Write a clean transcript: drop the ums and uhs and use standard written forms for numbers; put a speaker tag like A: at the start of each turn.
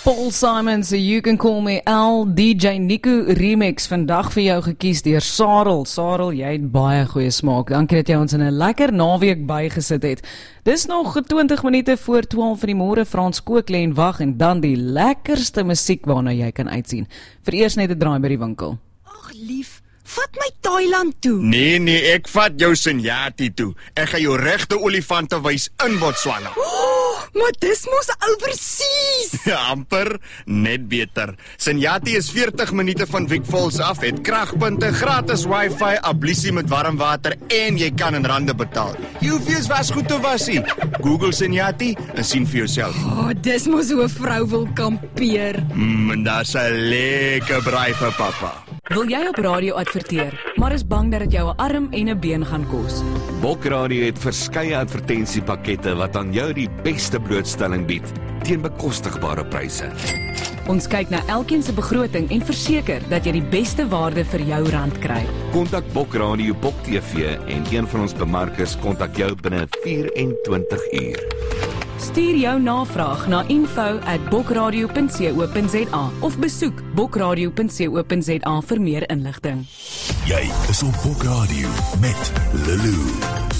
A: Paul Simon se You Can Call Me Al, DJ Nico remix, vandag vir jou gekies deur Sarel. Sarel, jy het baie goeie smaak. Dankie dat jy ons in 'n lekker naweek bygesit het. Dis nog 20 minute voor 12 in die môre, Frans Kookle en wag, en dan die lekkerste musiek waarna jy kan uitsien. Vereers net 'n draai by die winkel.
B: Ag lief, vat my Thailand toe.
C: Nee, ek vat jou Senyati toe. Ek gaan jou regte olifante wys in Botswana.
B: Maar dis mos oorseas.
C: Amper, net beter. Senyati is 40 minute van Vic Falls af, het kragpunte, gratis wifi, ablusie met warm water en jy kan in rande betaal. Jy hoef nie eens wasgoed te was nie. Google Senyati en sien vir jouself.
B: Dis mos hoe 'n vrou wil kampeer.
C: En daar's 'n lekker braai vir pappa.
A: Wil jy op radio adverteer, maar is bang dat dit jou 'n arm en 'n been gaan kos?
D: Bokradio het verskeie advertensiepakkette wat aan jou die beste blootstelling bied teen bekostigbare pryse.
A: Ons kyk na elkeen se begroting en verseker dat jy die beste waarde vir jou rand kry.
D: Kontak Bokradio Bok TV en een van ons bemarkers kontak jou binne 24 uur.
A: Stuur jou navraag na info@bokradio.co.za of besoek bokradio.co.za vir meer inligting.
E: Jy is op Bokradio met Lulu.